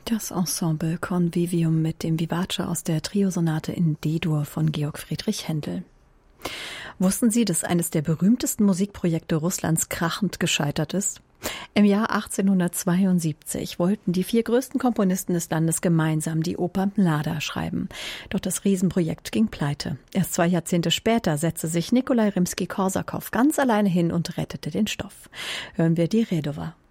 Das Ensemble Convivium mit dem Vivace aus der Triosonate in D-Dur von Georg Friedrich Händel. Wussten Sie, dass eines der berühmtesten Musikprojekte Russlands krachend gescheitert ist? Im Jahr 1872 wollten die 4 größten Komponisten des Landes gemeinsam die Oper Mlada schreiben. Doch das Riesenprojekt ging pleite. Erst 2 Jahrzehnte später setzte sich Nikolai Rimski-Korsakow ganz alleine hin und rettete den Stoff. Hören wir die Redova.